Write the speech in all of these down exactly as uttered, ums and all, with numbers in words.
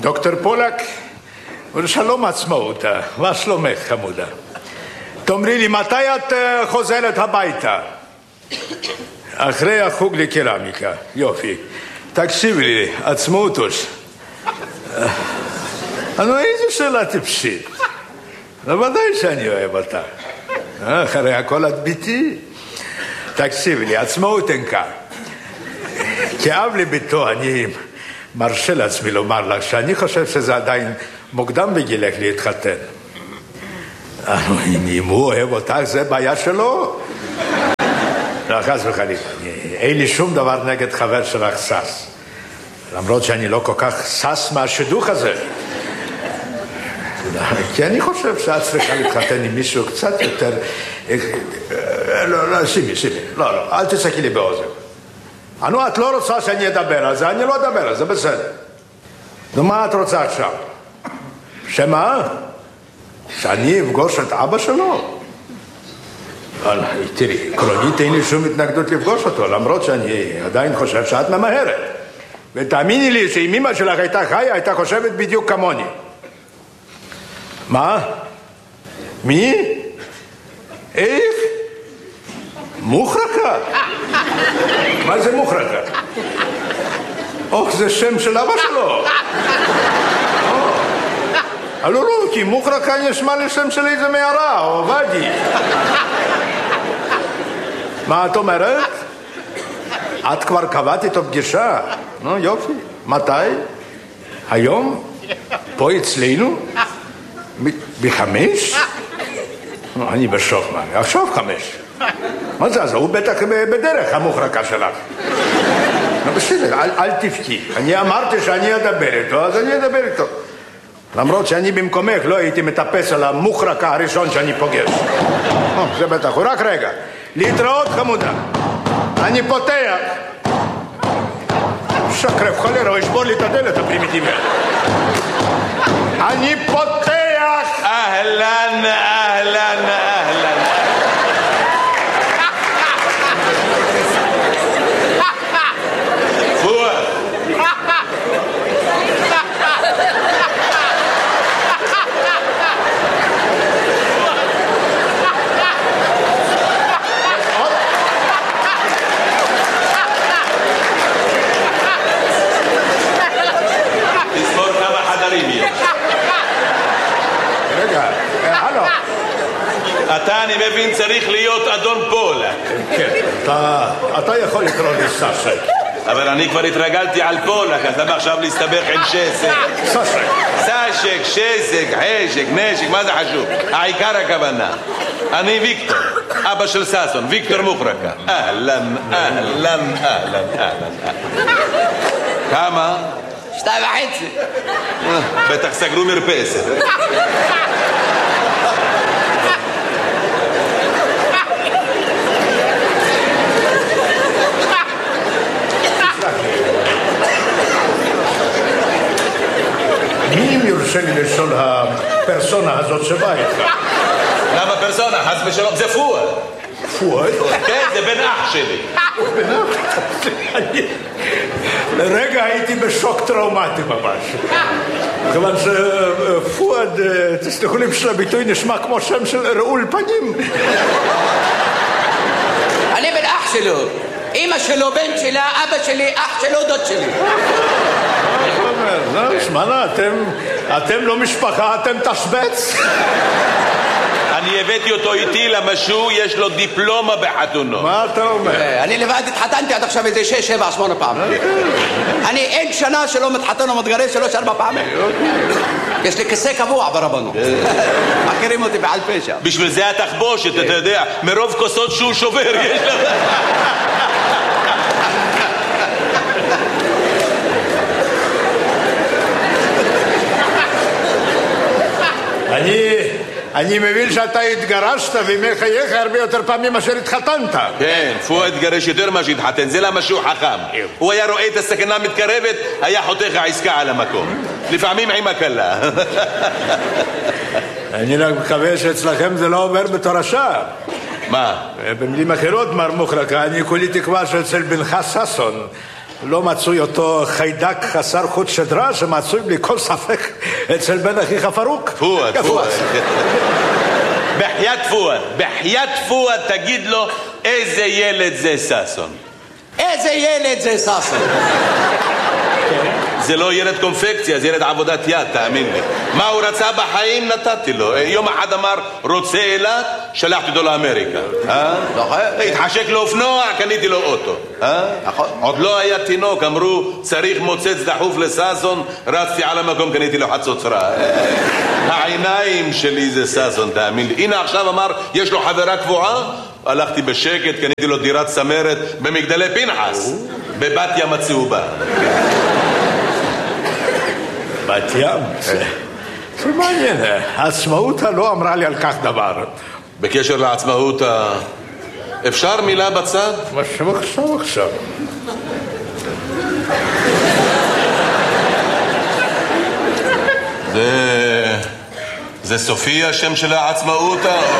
דוקטור פולק, ושלום עצמאות, מה שלומך חמודה? תאמרי לי, מתי את חוזרת הביתה? אחרי החוג לקרמיקה, יופי. תקשיבי לי, עצמאותוש. נו, איזה שאלה טיפשית. בוודאי שאני אוהב אותה. אחרי הכל את ביתי. תקשיבי לי, עצמאות אינקה. כאב לביתו אני מרשה לעצמי לומר לך שאני חושב שזה עדיין מוקדם בגילך להתחתן. אם הוא אוהב אותך זה בעיה שלו. לא, חס וחלילה, אין לי שום דבר נגד חבר שלך סס. למרות שאני לא כל כך סס מהשידוך הזה. כי אני חושב שאת צריכה להתחתן עם מישהו קצת יותר... לא, לא, שימי, שימי, לא, לא, אל תצחקי לי באוזן. נו, את לא רוצה שאני אדבר על זה, אני לא אדבר על זה, בסדר. נו, מה את רוצה עכשיו? שמה? שאני אפגוש את אבא שלו? תראי, עקרונית אין לי שום התנגדות לפגוש אותו, למרות שאני עדיין חושב שאת ממהרת. ותאמיני לי שאם אמא שלך הייתה חיה, הייתה חושבת בדיוק כמוני. מה? מי? איך? מוחרקה? מה זה מוחרקה? אוח, זה שם של אבא שלו. לא, לא, כי מוחרקה נשמע לשם של איזה מערה, או ואדי. מה את אומרת? את כבר קבעת איתו פגישה? נו, יופי. מתי? היום? פה אצלנו? בחמש? אני בשוק, מה? עכשיו חמש. מה זה? אז הוא בטח בדרך, המוחרקה שלך. בסדר, אל תבכי. אני אמרתי שאני אדבר איתו, אז אני אדבר איתו. למרות שאני במקומך לא הייתי מטפס על המוחרקה הראשון שאני פוגש. זה בטח, הוא רק רגע. להתראות חמודה. אני פותח. שקרב חולרה, הוא ישבור לי את הדלת הפרימיטיבית. אני פותח. אהלן, אהלן, אהלן. פואד. תספור כמה חדרים יש. רגע, הלו. אתה, אני מבין, צריך להיות אדון פולק. כן, אתה יכול לקרוא לי סשק. אבל אני כבר התרגלתי על פולק, אז למה עכשיו להסתבך עם שסק? סשק. סשק, שסק, חשק, נשק, מה זה חשוב? העיקר הכוונה. אני ויקטור, אבא של ססון, ויקטור מוחרקה. אהלן, אהלן, אהלן, אהלן. כמה? שתיים וחצי. בטח סגרו מרפסת. מי אם יורשה לי לשאול הפרסונה הזאת שבאה איתך? למה פרסונה? חס ושלום, זה פואד. פואד? כן, זה בן אח שלי. בן אח? לרגע הייתי בשוק טראומטי ממש. כיוון שפואד, תסלחו לי בשביל הביטוי, נשמע כמו שם של רעול פנים. אני בן אח שלו. אמא שלו, בן שלה, אבא שלי, אח שלו, דוד שלי. לא, שמענה, אתם לא משפחה, אתם תשבץ. אני הבאתי אותו איתי למשהו, יש לו דיפלומה בחתונו. מה אתה אומר? אני לבד התחתנתי עד עכשיו איזה שש, שבע, שמונה פעמים. אני אין שנה שלא מתחתן או מתגרש שלוש, ארבע פעמים. יש לי כיסא קבוע ברבנות. מכירים אותי בעל פשע. בשביל זה התחבושת, אתה יודע, מרוב כוסות שהוא שובר יש לך. אני... אני מבין שאתה התגרשת ומחייך הרבה יותר פעמים מאשר התחתנת. כן, פואד התגרש יותר מה שהתחתן, זה למה שהוא חכם. הוא היה רואה את הסכנה מתקרבת, היה חותך העסקה על המקום. לפעמים עם הקלה. אני רק מקווה שאצלכם זה לא עובר בתור השעה. מה? במילים אחרות, מר מוחרקה, אני כולי תקווה שאצל בנך ששון לא מצוי אותו חיידק חסר חוט שדרה שמצוי בלי כל ספק אצל בן אחיך פרוק. פואד, פואד. בחיית פואד, בחיית פואד תגיד לו איזה ילד זה ששון. איזה ילד זה ששון? זה לא ילד קונפקציה, זה ילד עבודת יד, תאמין לי. מה הוא רצה בחיים נתתי לו. יום אחד אמר רוצה אילת, שלחתי אותו לאמריקה. התחשק לו אופנוע, קניתי לו אוטו. עוד לא היה תינוק, אמרו צריך מוצץ דחוף לששון, רצתי על המקום, קניתי לו חצוצרה. העיניים שלי זה ששון, תאמין לי. הנה עכשיו אמר יש לו חברה קבועה, הלכתי בשקט, קניתי לו דירת צמרת במגדלי פנחס, בבת ים הצהובה. בת ים? זה מעניין, העצמאות לא אמרה לי על כך דבר. בקשר לעצמאות, אפשר מילה בצד? מה עכשיו עכשיו? זה... זה סופי השם של העצמאות?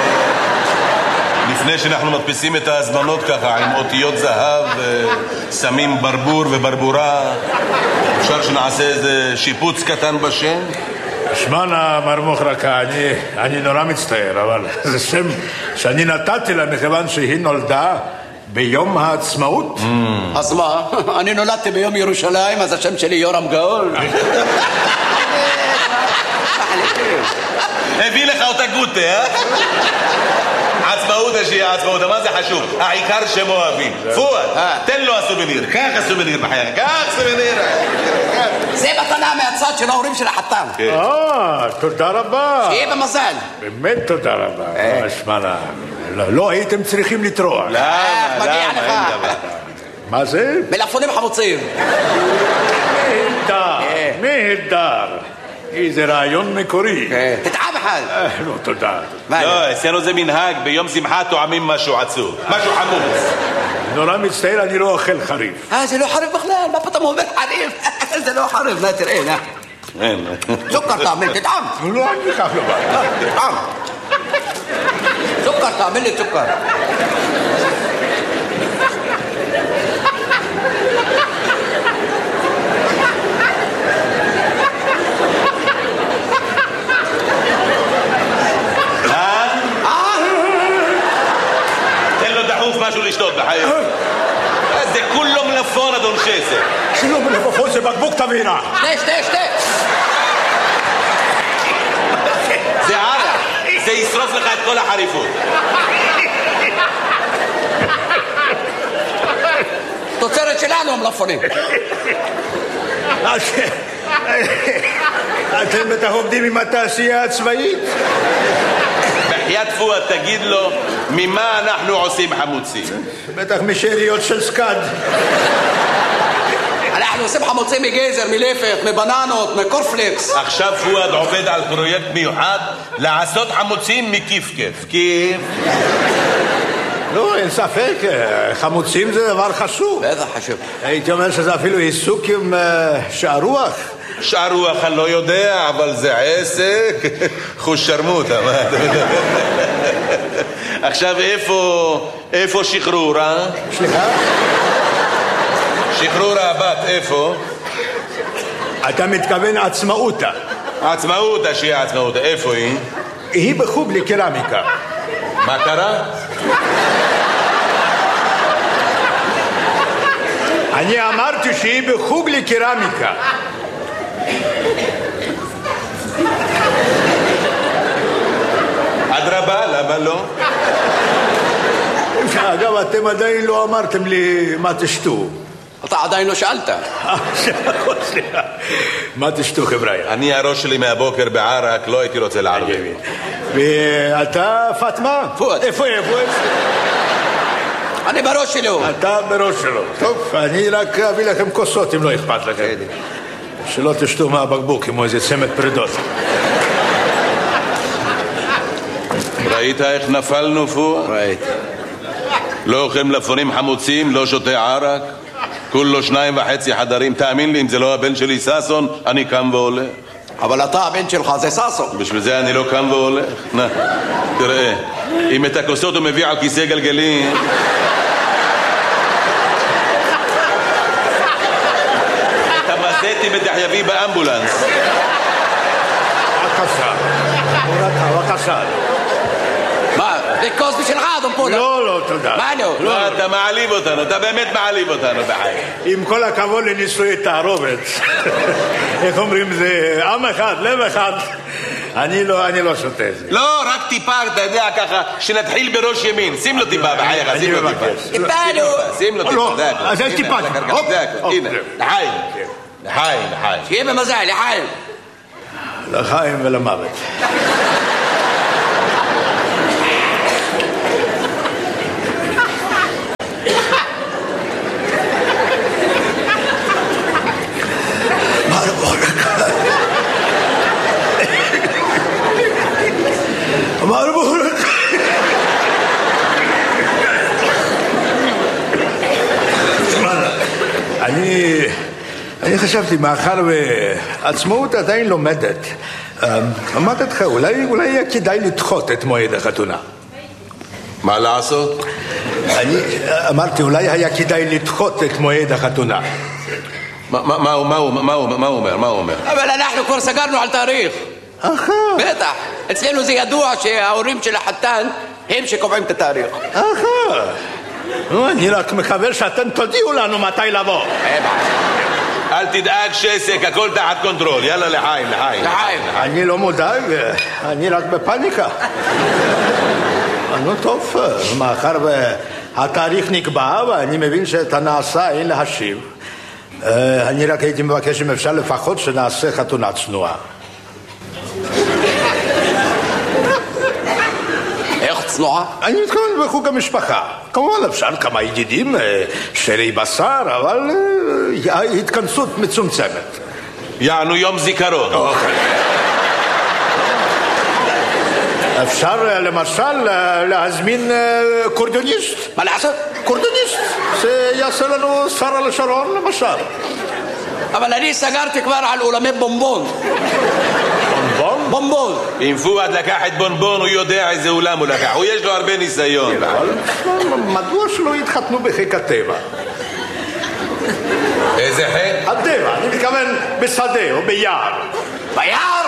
לפני שאנחנו מדפיסים את ההזמנות ככה עם אותיות זהב, שמים ברבור וברבורה, אפשר שנעשה איזה שיפוץ קטן בשם? שמענה מר מוחרקה, אני, אני נורא מצטער, אבל זה שם שאני נתתי לה מכיוון שהיא נולדה ביום העצמאות. אז מה? אני נולדתי ביום ירושלים, אז השם שלי יורם גאול. הביא לך אותה גוטה, אה? עצמאות השיעה, עצמאות, מה זה חשוב? העיקר שהם אוהבים. פואד, תן לו הסובניר, קח הסובניר בחייך, קח סובניר. זה מתנה מהצד של ההורים של החתן. אה, תודה רבה. שיהיה במזל. באמת תודה רבה. שמענה, לא הייתם צריכים לטרוח. למה? מגיע לך. מה זה? מלפפונים חמוצים. נהדר, נהדר. איזה רעיון מקורי. תטעם אחד. לא, תודה. לא, אצלנו זה מנהג, ביום שמחה טועמים משהו עצוב, משהו חמוץ. נורא מצטער, אני לא אוכל חריף. אה, זה לא חריף בכלל, מה פתאום אומר חריף? זה לא חריף, נא תראה, נא. אין. סוכר תאמין, תטעם. לא, אני כך לא בא. תטעם. סוכר תאמין לי, סוכר. משהו לשתות בחיים. זה כולו מלפון, אדון חסר. זה לא מלפפון, זה בקבוק תבעירה. שתה, שתה, שתה. זה ערק. זה ישרוף לך את כל החריפות. תוצרת שלנו המלפפונים. אתם בטח עובדים עם התעשייה הצבאית? בחיית פואד, תגיד לו ממה אנחנו עושים חמוצים. בטח משאריות של סקאד. אנחנו עושים חמוצים מגזר, מלפת, מבננות, מקורפלקס. עכשיו פואד עובד על פרויקט מיוחד לעשות חמוצים מכיף-כיף. כיף? לא, אין ספק, חמוצים זה דבר חשוב. בטח חשוב. הייתי אומר שזה אפילו עיסוק עם שערוח. שערוח אני לא יודע, אבל זה עסק. חוש שרמוטה, מה אתה מדבר? עכשיו איפה, איפה שחרורה? סליחה? שחרורה הבת, איפה? אתה מתכוון עצמאותה. עצמאותה, שהיא עצמאותה, איפה היא? היא בחוג לקרמיקה. מה קרה? אני אמרתי שהיא בחוג לקרמיקה. אדרבה, למה לא? אגב, אתם עדיין לא אמרתם לי מה תשתו. אתה עדיין לא שאלת. סליחה. מה תשתו, חבר'יה? אני הראש שלי מהבוקר בערק, לא הייתי רוצה לערבי. ואתה, פאטמה? פואד. איפה, איפה? אני בראש שלו. אתה בראש שלו. טוב, אני רק אביא לכם כוסות אם לא אכפת לכם. שלא תשתו מהבקבוק כמו איזה צמד פרידות. ראית איך נפלנו פואד? ראיתי. לא אוכל מלפפונים חמוצים, לא שותה ערק, כולו שניים וחצי חדרים. תאמין לי, אם זה לא הבן שלי ששון, אני קם והולך. אבל אתה הבן שלך זה ששון. בשביל זה אני לא קם והולך. נה, תראה, אם את הכוסות הוא מביא על כיסא גלגלים, הייתי בדחייבי באמבולנס. בבקשה. בבקשה. מה? זה כוס בשבילך, אדון פולה. לא, לא, תודה. מה לא? לא, אתה מעליב אותנו, אתה באמת מעליב אותנו בחיי. עם כל הכבוד לנישואי תערובת. איך אומרים, זה עם אחד, לב אחד. אני לא, אני לא שותה את זה. לא, רק טיפה, אתה יודע, ככה, שנתחיל בראש ימין. שים לו טיפה בחייך, שים לו טיפה. טיפה, נו. שים לו טיפה, זה הכל. אז יש טיפה. זה הכל, הנה. לחיים. לחיים, לחיים. שיהיה במזל, לחיים. לחיים ולמוות. מרבורק. אני... אני חשבתי, מאחר ועצמאות עדיין לומדת, אמרתי לך, אולי, אולי יהיה כדאי לדחות את מועד החתונה. מה לעשות? אני אמרתי, אולי היה כדאי לדחות את מועד החתונה. מה, מה, מה, מה, מה, מה הוא אומר? מה הוא אומר? אבל אנחנו כבר סגרנו על תאריך. אחר. בטח. אצלנו זה ידוע שההורים של החתן הם שקובעים את התאריך. אחר. אני רק מקווה שאתם תודיעו לנו מתי לבוא. אל תדאג שסק, הכל תחת קונטרול. יאללה לחיים, לחיים. לחיים. אני לא מודאג, אני רק בפניקה. נו טוב, מאחר והתאריך נקבע ואני מבין שאת הנעשה אין להשיב, אני רק הייתי מבקש אם אפשר לפחות שנעשה חתונה צנועה. איך צנועה? אני מתכוון בחוג המשפחה. כמובן אפשר כמה ידידים, שרי בשר, אבל התכנסות מצומצמת. יענו יום זיכרון. אפשר למשל להזמין קורדוניסט. מה לעשות? קורדוניסט, שיעשה לנו שרה לשרון למשל. אבל אני סגרתי כבר על אולמי בומבון. בומבון? בומבון. אם פואד לקח את בונבון, הוא יודע איזה אולם הוא לקח. הוא יש לו הרבה ניסיון. מדוע שלא יתחתנו בחיק הטבע? איזה חיק? הטבע, אני מתכוון בשדה או ביער. ביער?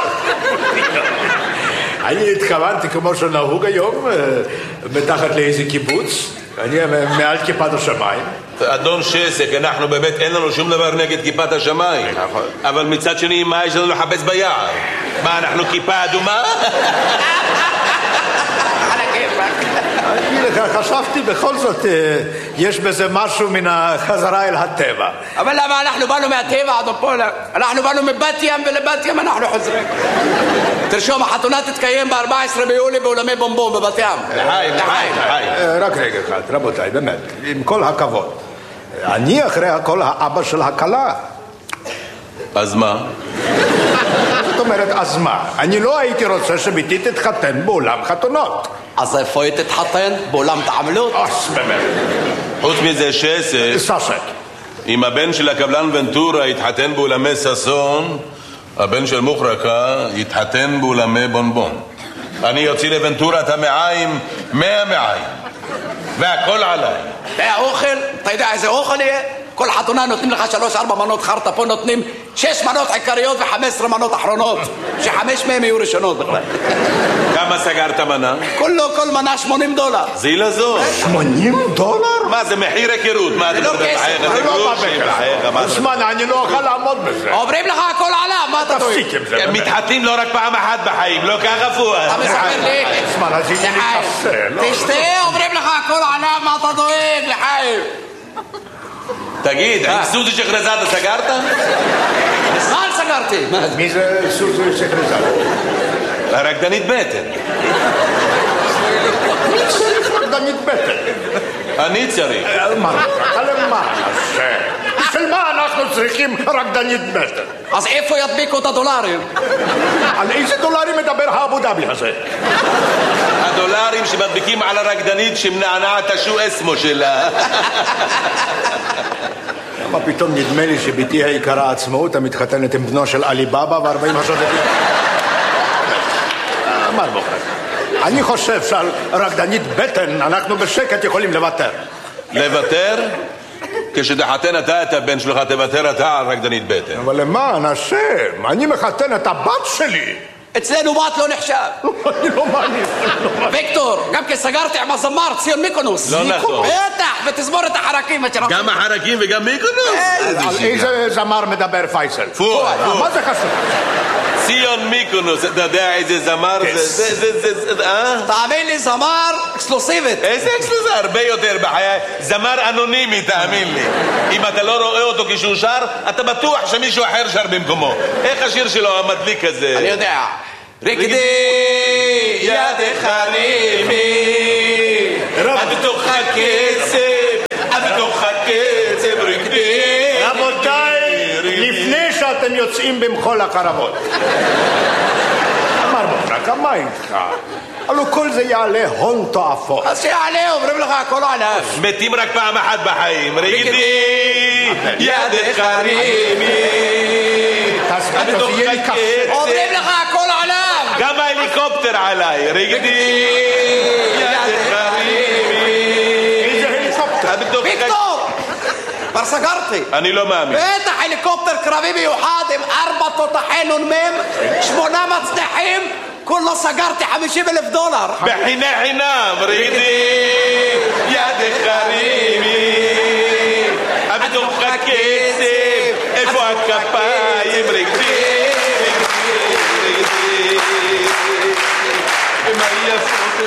אני התכוונתי כמו שנהוג היום, מתחת לאיזה קיבוץ, אני מעל כיפת השמיים. אדון שסק, אנחנו באמת אין לנו שום דבר נגד כיפת השמיים. אבל מצד שני, מה יש לנו לחפש ביער? מה, אנחנו כיפה אדומה? אני לך חשבתי בכל זאת, יש בזה משהו מן החזרה אל הטבע. אבל למה אנחנו באנו מהטבע, אדון פולה? אנחנו באנו מבת ים ולבת ים אנחנו חוזרים. תרשום, החתונה תתקיים ב-ארבעה עשר ביולי באולמי בומבון בבת ים. לחיים, לחיים, לחיים. רק רגע אחד, רבותיי, באמת, עם כל הכבוד. אני אחרי הכל האבא של הכלה. אז מה? זאת אומרת, אז מה? אני לא הייתי רוצה שביתי תתחתן באולם חתונות. אז איפה היא תתחתן? באולם תעמלות? אז באמת. חוץ מזה שסק, ססק. אם הבן של הקבלן ונטורה יתחתן באולמי ססון, הבן של מוחרקה יתחתן באולמי בונבון. אני יוציא לוונטורה את המעיים, מאה מעיים. והכל עליי. והאוכל, אתה יודע איזה אוכל יהיה? כל חתונה נותנים לך שלוש ארבע מנות חרטה, פה נותנים שש מנות עיקריות וחמש עשרה מנות אחרונות, שחמש מהם יהיו ראשונות בכלל. כמה סגרת מנה? כולו, כל מנה שמונים דולר. זילה זו. שמונים דולר? מה זה מחיר היכרות? מה זה לא כסף, זה גרושים? זמן, אני לא אוכל לעמוד בזה. אומרים לך הכל עליו, מה אתה טועה? תפסיק עם זה. הם מתחתנים לא רק פעם אחת בחיים, לא ככה פואד. אתה מספר לי? זמן, אז הנה לי קפה, לא? תשתה, אומרים לך הכל עליו, מה אתה דואג, לחיים? תגיד, עם סוזי שחרזאדה סגרת? מזמן סגרתי. מי זה סוזי שחרזאדה? הרקדנית בטן. מי צריך רקדנית בטן? אני צריך. מה? למה? בשביל מה אנחנו צריכים רקדנית בטן? אז איפה ידביקו את הדולרים? על איזה דולרים מדבר האבו דאבי הזה? הדולרים שמדביקים על הרקדנית שמנענעת השו אסמו שלה. מה פתאום נדמה לי שביתי היקרה עצמאות המתחתנת עם בנו של עלי בבא וארבעים השודדים. מה בוחר? אני חושב שעל רקדנית בטן אנחנו בשקט יכולים לוותר. לוותר? כשתחתן אתה את הבן שלך, תוותר אתה על רקדנית בטן. אבל למען השם, אני מחתן את הבת שלי. אצלנו בת לא נחשב. אני לא מאמין. ויקטור, גם כי סגרתי עם הזמר ציון מיקונוס. לא נכון. בטח, ותזמור את החרקים. גם החרקים וגם מיקונוס? על איזה זמר מדבר פייסל? פואד, מה פואד. זה חשוב? ציון מיקונוס, אתה יודע איזה זמר זה? זה, זה, זה, זה, אה? תאמין לי, זמר אקסקלוסיבית. איזה אקסקלוסיבי? הרבה יותר בחיי. זמר אנונימי, תאמין לי. אם אתה לא רואה אותו כשהוא שר, אתה בטוח שמישהו אחר שר במקומו. איך השיר שלו המדליק הזה? אני יודע. רקדי ידך רימי, עד בתוך הקצב, עד בתוך הקצב, רקדי. רבותיי, לפני שאתם יוצאים במחול הקרבות, אמר מוחרקה, מה איתך? הלוא כל זה יעלה הון תועפות. אז שיעלה, אומרים לך הכל עליו. מתים רק פעם אחת בחיים. רקדי ידך רימי, עד בתוך הקצב. אומרים לך הכל עליו. גם ההליקופטר עליי. רקדי ידך רימי. איזה הליקופטר? ויקטור! כבר סגרתי. אני לא מאמין. בטח הליקופטר קרבי מיוחד עם ארבע תותחי נ"מ, שמונה מצנחים, כולו סגרתי חמישים אלף דולר. בחינה חינם. רקדי ידך רימי, בתוך הקצב, איפה הכפיים? רקדי מה יפות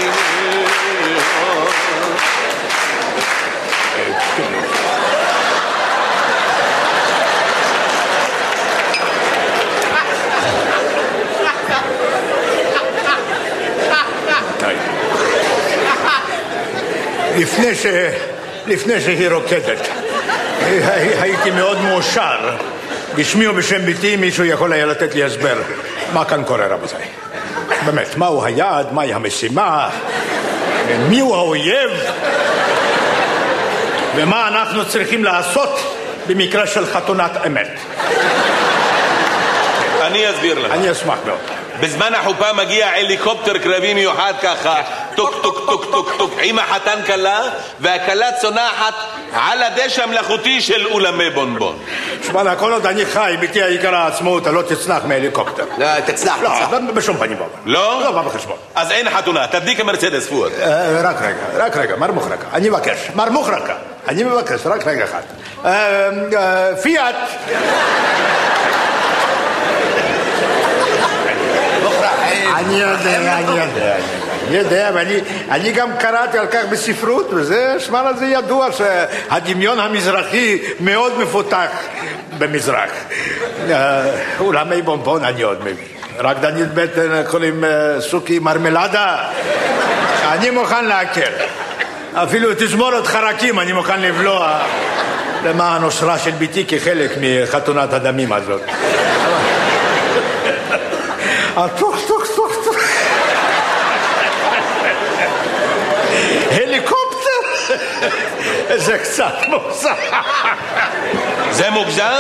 לפני ש... לפני שהיא רוקדת, הייתי מאוד מאושר. בשמי ובשם ביתי מישהו יכול היה לתת לי הסבר מה כאן קורה, רבותיי. באמת, מהו היעד, מהי המשימה, מיהו האויב, ומה אנחנו צריכים לעשות במקרה של חתונת אמת. אני אסביר לך. אני אשמח מאוד. בזמן החופה מגיע הליקופטר קרבי מיוחד ככה, טוק טוק טוק טוק טוק, עם החתן כלה, והכלה צונחת על הדשא המלאכותי של אולמי בונבון. שמע, כל עוד אני חי, ביתי היקרה העצמאות, לא תצנח מהליקופטר. לא, תצנח, לא, תצנח. בשום פנים ואופן. לא? לא בא בחשבון. אז אין חתונה, תדליק המרצדס פואד. רק רגע, רק רגע, מר מוחרקה, אני מבקש, מר מוחרקה, אני מבקש, רק רגע אחד. פיאט. אני יודע, אני יודע, אני יודע, ואני גם קראתי על כך בספרות, וזה, שמע לזה ידוע שהדמיון המזרחי מאוד מפותח במזרח. אולמי בונבון אני עוד מבין. רקדנית בטן קוראים סוכי מרמלדה, אני מוכן להקל. אפילו תזמורת חרקים אני מוכן לבלוע למען אושרה של ביתי כחלק מחתונת הדמים הזאת. טוק טוק טוק טוק, הליקופטר, זה קצת מוגזם. זה מוגזם?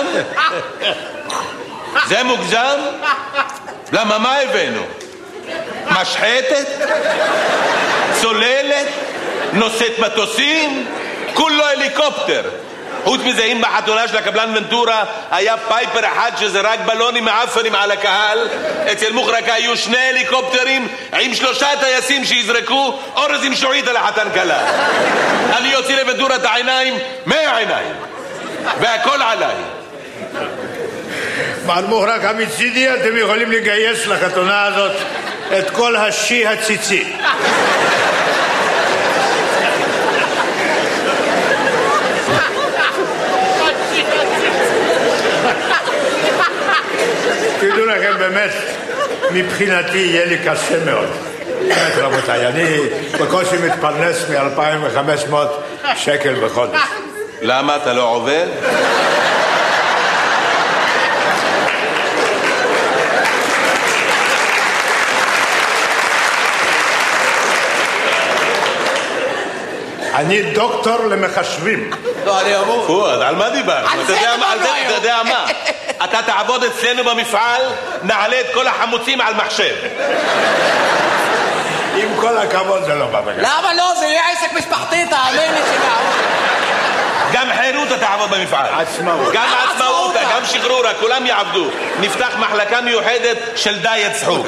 זה מוגזם? למה מה הבאנו? משחטת? צוללת? נושאת מטוסים? כולו הליקופטר. חוץ מזה, אם בחתונה של הקבלן ונטורה היה פייפר אחד שזרק בלונים מעפנים על הקהל, אצל מוחרקה היו שני הליקופטרים עם שלושה טייסים שיזרקו אורז עם שועית על החתן כלה. אני יוציא לוונטורה את העיניים מהעיניים, והכל עליי. מר מוחרקה, מצידי אתם יכולים לגייס לחתונה הזאת את כל השי הציצי. תדעו לכם, באמת, מבחינתי יהיה לי קשה מאוד. באמת, רבותיי, אני בקושי מתפרנס מ-אלפיים וחמש מאות שקל בחודש. למה אתה לא עובד? אני דוקטור למחשבים. לא, אני אמור. פואד, על מה דיברנו? על זה דיברנו אתה היום. יודע מה? אתה תעבוד אצלנו במפעל, נעלה את כל החמוצים על מחשב. עם כל הכבוד זה לא בא בגלל. למה לא? זה יהיה עסק משפחתי, תאמין לי שגם. גם חירותה תעבוד במפעל. עצמאות. גם עצמאותה, גם שחרורה, כולם יעבדו. נפתח מחלקה מיוחדת של דיאט צחוק.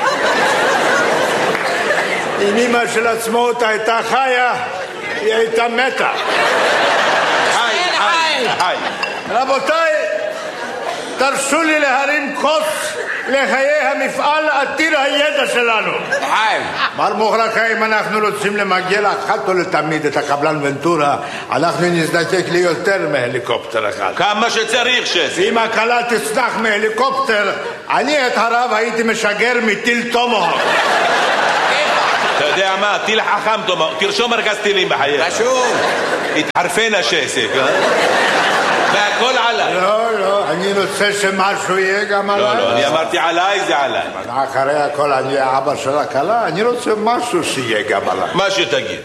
אם אמא של עצמאות הייתה חיה, היא הייתה מתה. חי, חי, חי. רבותיי, תרשו לי להרים כוס לחיי המפעל עתיר הידע שלנו. חיים. מר מוחרקה, אם אנחנו רוצים למגל אחת ולתמיד את הקבלן ונטורה, אנחנו נזדקק ליותר מהליקופטר אחד. כמה שצריך שזק. אם הקלה תצנח מהליקופטר, אני את הרב הייתי משגר מטיל תומהוק. אתה יודע מה? טיל חכם תומהוק. תרשום מרכז טילים בחייך. רשום. התחרפנה שזק, אה? והכל עליי. לא, לא, אני רוצה שמשהו יהיה גם עליי. לא, לא, אני אמרתי עליי, זה עליי. אחרי הכל אני האבא של הכלה, אני רוצה משהו שיהיה גם עליי. מה שתגיד.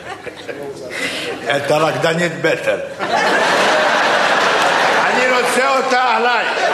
את הרקדנית בטן. אני רוצה אותה עליי.